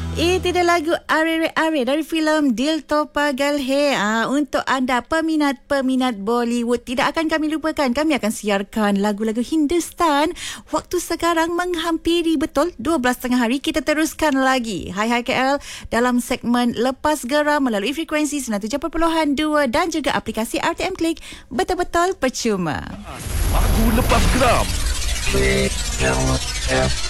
Itu dia lagu Are dari filem Dil To Pagal Hai. Untuk anda peminat-peminat Bollywood, tidak akan kami lupakan. Kami akan siarkan lagu-lagu Hindustan. Waktu sekarang menghampiri betul 12.30 hari. Kita teruskan lagi Hai KL dalam segmen Lepas Geram melalui frekuensi 97.2 dan juga aplikasi RTM Klik. Betul-betul percuma. Lagu Lepas Geram.